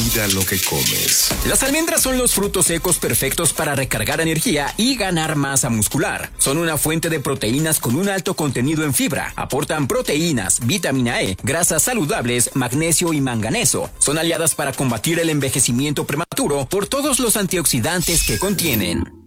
Cuida lo que comes. Las almendras son los frutos secos perfectos para recargar energía y ganar masa muscular. Son una fuente de proteínas con un alto contenido en fibra. Aportan proteínas, vitamina E, grasas saludables, magnesio y manganeso. Son aliadas para combatir el envejecimiento prematuro por todos los antioxidantes que contienen.